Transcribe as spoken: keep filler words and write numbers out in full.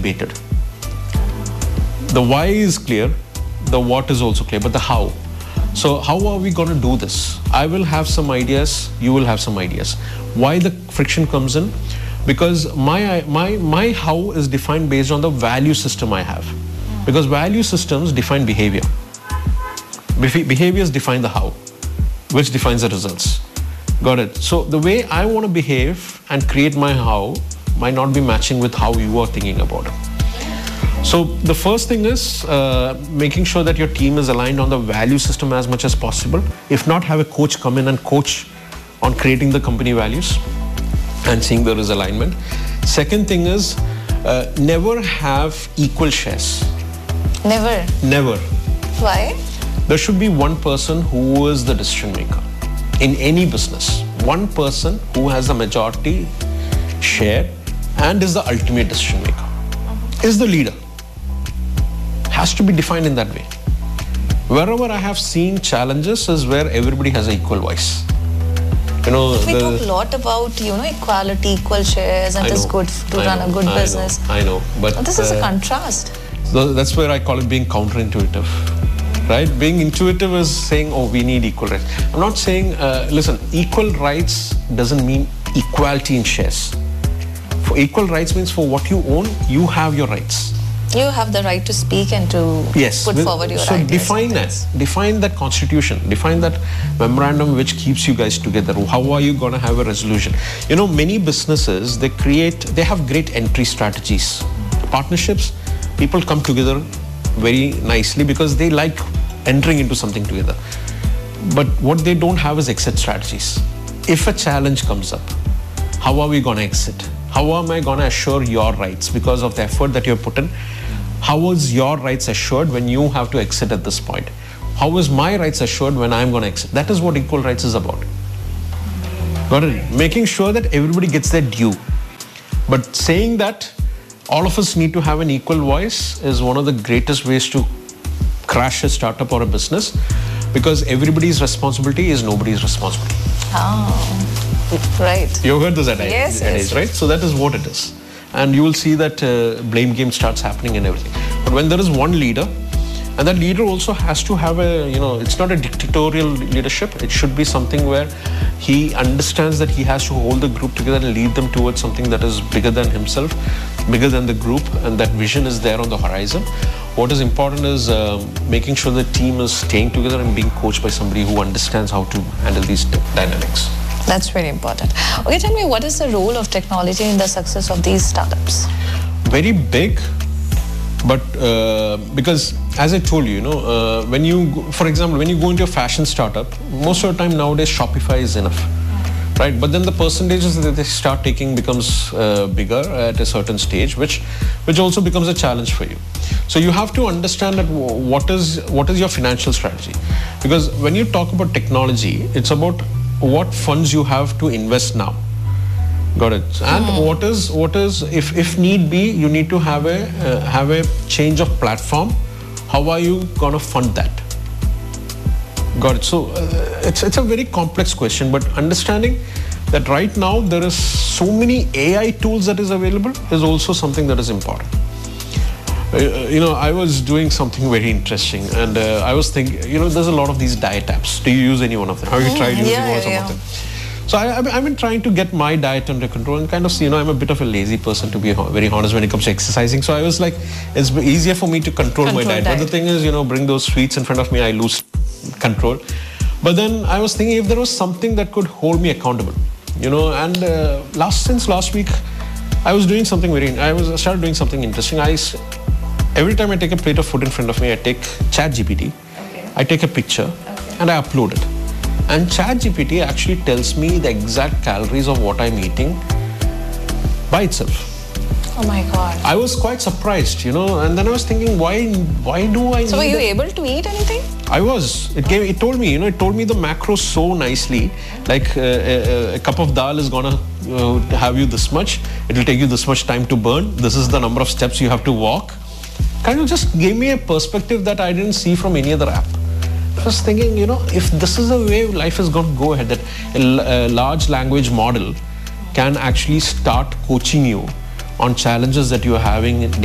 debated. The why is clear, the what is also clear, but the how. So how are we going to do this? I will have some ideas, you will have some ideas. Why the friction comes in? Because my, my, my how is defined based on the value system I have. Because value systems define behavior. Behaviors define the how, which defines the results. Got it? So the way I want to behave and create my how might not be matching with how you are thinking about it. So the first thing is uh, making sure that your team is aligned on the value system as much as possible. If not, have a coach come in and coach on creating the company values and seeing there is alignment. Second thing is uh, never have equal shares. Never? Never. Why? There should be one person who is the decision maker in any business. One person who has the majority share and is the ultimate decision maker. Mm-hmm. Is the leader. Has to be defined in that way. Wherever I have seen challenges is where everybody has an equal voice. You know, we the, talk a lot about, you know, equality, equal shares, and it's good to I run know, a good I business. Know, I know, but this is uh, a contrast. So that's where I call it being counterintuitive, right? Being intuitive is saying, oh, we need equal rights. I'm not saying, uh, listen, equal rights doesn't mean equality in shares. For equal rights means for what you own, you have your rights. You have the right to speak and to yes. put forward your so ideas. So define that. Define that constitution. Define that memorandum which keeps you guys together. How are you going to have a resolution? You know, many businesses, they create, they have great entry strategies. Partnerships, people come together very nicely because they like entering into something together. But what they don't have is exit strategies. If a challenge comes up, how are we going to exit? How am I going to assure your rights because of the effort that you have put in? How is your rights assured when you have to exit at this point? How is my rights assured when I'm going to exit? That is what equal rights is about. Got it? Making sure that everybody gets their due. But saying that all of us need to have an equal voice is one of the greatest ways to crash a startup or a business, because everybody's responsibility is nobody's responsibility. Oh, right. You've heard this at yes, age, yes. right? So that is what it is. And you will see that uh, blame game starts happening and everything. But when there is one leader, and that leader also has to have a, you know, it's not a dictatorial leadership. It should be something where he understands that he has to hold the group together and lead them towards something that is bigger than himself, bigger than the group, and that vision is there on the horizon. What is important is uh, making sure the team is staying together and being coached by somebody who understands how to handle these dynamics. That's very important. Okay, tell me, what is the role of technology in the success of these startups? Very big, but uh, because as I told you, you know, uh, when you, go, for example, when you go into a fashion startup, most of the time nowadays Shopify is enough, right? But then the percentages that they start taking becomes uh, bigger at a certain stage, which, which also becomes a challenge for you. So you have to understand that what is what is your financial strategy, because when you talk about technology, it's about what funds you have to invest now. Got it? And mm. what is what is if if need be, you need to have a uh, have a change of platform. How are you gonna fund that? Got it? So uh, it's it's a very complex question, but understanding that right now there is so many A I tools that is available is also something that is important. Uh, you know, I was doing something very interesting, and uh, I was thinking, you know, there's a lot of these diet apps. Do you use any one of them? Have you tried using yeah, one or some yeah. of them? So I, I've been trying to get my diet under control, and kind of, you know, I'm a bit of a lazy person, to be very honest, when it comes to exercising. So I was like, it's easier for me to control, control my diet. diet. But the thing is, you know, bring those sweets in front of me, I lose control. But then I was thinking if there was something that could hold me accountable, you know, and uh, last since last week, I was doing something very, I was I started doing something interesting. I, every time I take a plate of food in front of me, I take ChatGPT, okay. I take a picture, okay. and I upload it. And ChatGPT actually tells me the exact calories of what I'm eating by itself. Oh my God. I was quite surprised, you know, and then I was thinking, why why do I So were you able to eat anything? I was. It gave, it told me, you know, it told me the macros so nicely, like uh, a, a cup of dal is gonna uh, have you this much, it will take you this much time to burn, this is the number of steps you have to walk. Kind of just gave me a perspective that I didn't see from any other app. I was thinking, you know, if this is the way life is going to go ahead, that a, a large language model can actually start coaching you on challenges that you're having